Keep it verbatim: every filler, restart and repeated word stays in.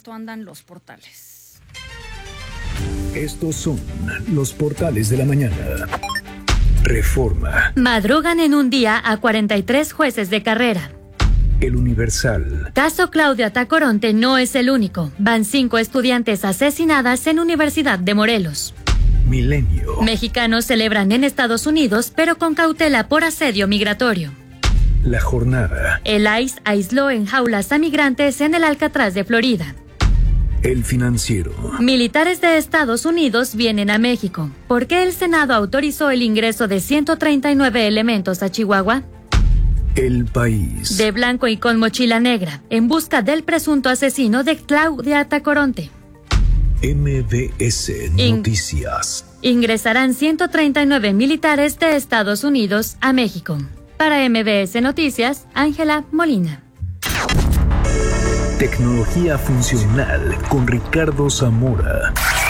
esto andan los portales. Estos son los portales de la mañana. Reforma. Madrugan en un día a cuarenta y tres jueces de carrera. El Universal. Caso Claudia Tacoronte no es el único. Van cinco estudiantes asesinadas en Universidad de Morelos. Milenio. Mexicanos celebran en Estados Unidos, pero con cautela por asedio migratorio. La Jornada. El I C E aisló en jaulas a migrantes en el Alcatraz de Florida. El Financiero. Militares de Estados Unidos vienen a México. ¿Por qué el Senado autorizó el ingreso de ciento treinta y nueve elementos a Chihuahua? El País. De blanco y con mochila negra, en busca del presunto asesino de Claudia Tacoronte. M B S Noticias. In- ingresarán ciento treinta y nueve militares de Estados Unidos a México. Para M B S Noticias, Ángela Molina. Tecnología funcional con Ricardo Zamora.